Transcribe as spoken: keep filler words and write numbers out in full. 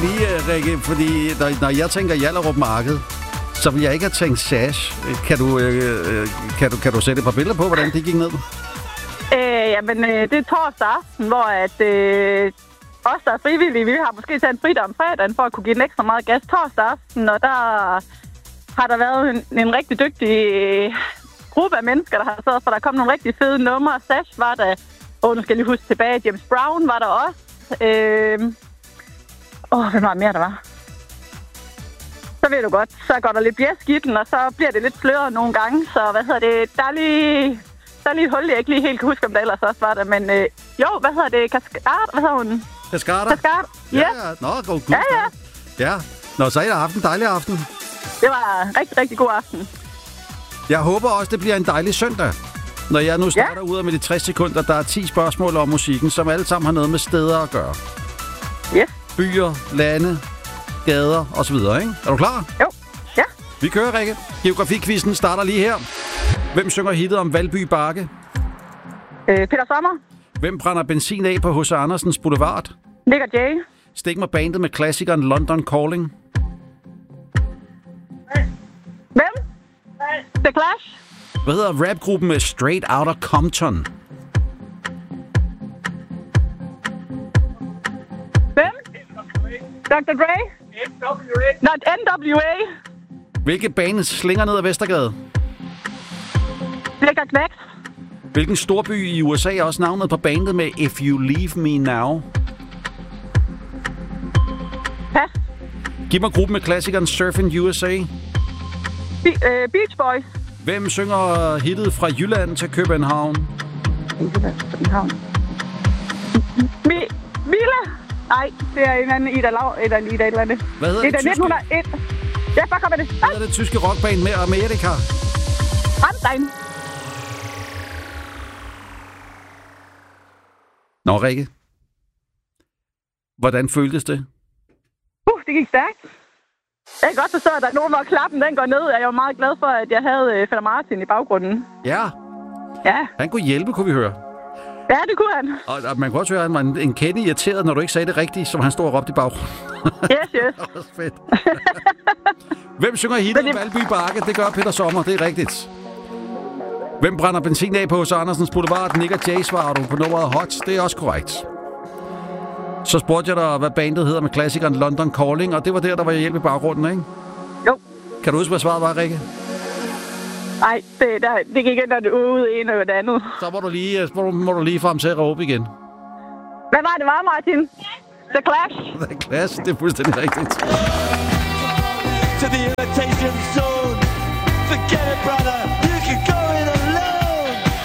lige, Rikke, fordi når, når jeg tænker Hjallerup Marked, så vil jeg ikke have tænkt Sash. Kan du, øh, kan du, kan du sætte et par billeder på, hvordan det gik ned? Øh, jamen, øh, det er torsdag aften, hvor at, øh, os, der er frivillige, vi har måske taget en fridag om fredagen for at kunne give den ekstra meget gas torsdag aften, og der har der været en, en rigtig dygtig øh, gruppe af mennesker, der har siddet, for der kom nogle rigtig fede numre. Sash var der, og nu skal jeg lige huske tilbage, James Brown var der også. Øh, åh, hvad var mere der var? Så ved du godt, så går der lidt blæsk i den, og så bliver det lidt sløret nogle gange, så hvad hedder det, der er lige... Der er lige et hul, jeg ikke lige helt kan huske, om der ellers også var der. Men øh, jo, hvad hedder det? Kaskart? Hvad hedder hun? Kaskart? Kaskart, ja. Ja, ja. Nå, god gud. Ja, ja. Ja. Nå, så er det aften. Dejlig aften. Det var en rigtig, rigtig god aften. Jeg håber også, det bliver en dejlig søndag. Når jeg nu starter ja. ud med de tres sekunder, der er ti spørgsmål om musikken, som alle sammen har noget med steder at gøre. Yes. Byer, lande, gader osv., ikke? Er du klar? Jo. Ja. Vi kører, Rikke. Geografikquizzen starter lige her. Hvem synger hittet om Valby Bakke? Øh, Peter Sommer. Hvem brænder benzin af på H C Andersens Boulevard? Nick og Jay. Stik mig bandet med klassikeren London Calling. Hvem? The Clash. Hvad hedder rapgruppen med Straight Outta Compton? Hvem? doktor Dre. N W A. Not N W A. Hvilke bane slinger ned ad Vestergade? Lækker knæks. Hvilken storby i U S A er også navnet på bandet med If You Leave Me Now? Pas. Giv mig gruppen med klassikeren Surfing U S A. Be- uh, Beach Boys. Hvem synger hittet Fra Jylland til København? Jylland til København. Mi- Mille. Nej, det er en anden Ida Lav, eller Ida et eller andet. Hvad hedder det, det tyske? nitten hundrede og et. Ja, bare kom med det. Hvad hedder det tyske rockband med Amerika? Rammstein. Nå, Rikke. Hvordan føltes det? Uh, det gik stærkt. Jeg kan godt forstå, at der er nogen, hvor klappen den går ned. Jeg var meget glad for, at jeg havde uh, Fætter Martin i baggrunden. Ja. Ja. Han kunne hjælpe, kunne vi høre. Ja, det kunne han. Og, og man kunne også høre, at han var en, en kende irriteret, når du ikke sagde det rigtigt, som han stod og råbte i baggrunden. Yes, yes. Det var fedt. Hvem synger hittet det... Valby Bakke? Det gør Peter Sommer, det er rigtigt. Hvem brænder benzin af på H C Andersens Boulevard? Nick og Jay svarer du på nummeret Hot. Det er også korrekt. Så spurgte jeg dig, hvad bandet hedder med klassikeren London Calling, og det var der, der var hjælp i baggrunden, ikke? Jo. Kan du huske, hvad svaret var, Rikke? Nej, det, der, det gik ikke ude en og det andet. Så må du lige, må du, må du lige frem til at råbe igen. Hvad var det, var, Martin? The Clash. The Clash, det er fuldstændig rigtigt. To the invitation, so